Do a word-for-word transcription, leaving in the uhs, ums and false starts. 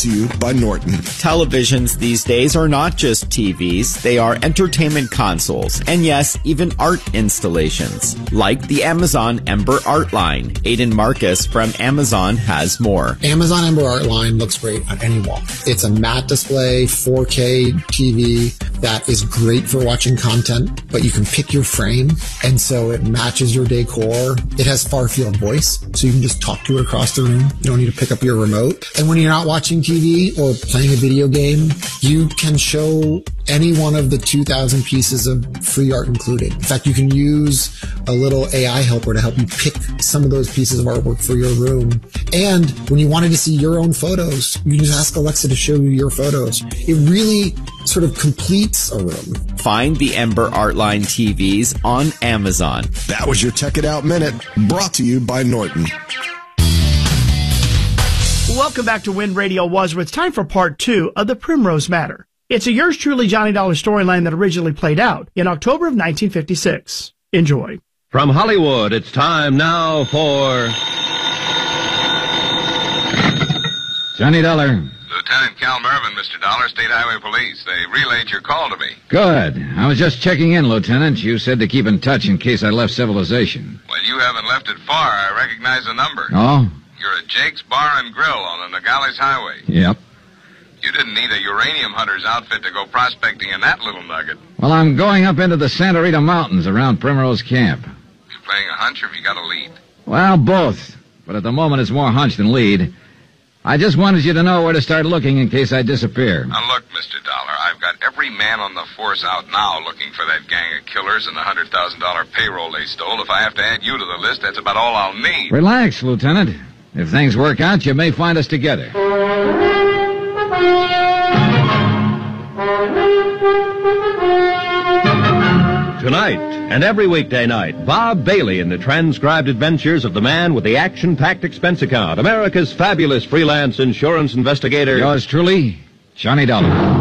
to you by Norton. Televisions these days are not just T Vs. They are entertainment consoles, and yes, even art installations, like the Amazon Ember Art Line. Aiden Marcus from Amazon has more. Amazon Ember Art Line looks great on any wall. It's a matte display, four K T V that is great for watching content, but you can pick your frame, and so it matches your decor. It has far field voice, so you can just talk to it across the room. You don't need to pick up your remote. And when you're not watching T V or playing a video game, you can show any one of the two thousand pieces of free art included. In fact, you can use a little A I helper to help you pick some of those pieces of artwork for your room. And when you wanted to see your own photos, you can just ask Alexa to show you your photos. It really sort of completes a room. Find the Ember Art Line T Vs on Amazon. That was your Tech It Out Minute, brought to you by Norton. Welcome back to Wind Radio Wadsworth. It's time for part two of The Primrose Matter. It's a yours truly Johnny Dollar storyline that originally played out in October of nineteen fifty-six. Enjoy. From Hollywood, it's time now for... Johnny Dollar. Lieutenant Cal Mervin, Mister Dollar, State Highway Police. They relayed your call to me. Good. I was just checking in, Lieutenant. You said to keep in touch in case I left civilization. Well, you haven't left it far. I recognize the number. Oh? You're at Jake's Bar and Grill on the Nogales Highway. Yep. You didn't need a uranium hunter's outfit to go prospecting in that little nugget. Well, I'm going up into the Santa Rita Mountains around Primrose Camp. You playing a hunch or have you got a lead? Well, both. But at the moment it's more hunch than lead. I just wanted you to know where to start looking in case I disappear. Now, look, Mister Dollar, I've got every man on the force out now looking for that gang of killers and the one hundred thousand dollars payroll they stole. If I have to add you to the list, that's about all I'll need. Relax, Lieutenant. If things work out, you may find us together. Tonight, and every weekday night, Bob Bailey in the transcribed adventures of the man with the action-packed expense account, America's fabulous freelance insurance investigator. Yours truly, Johnny Dollar.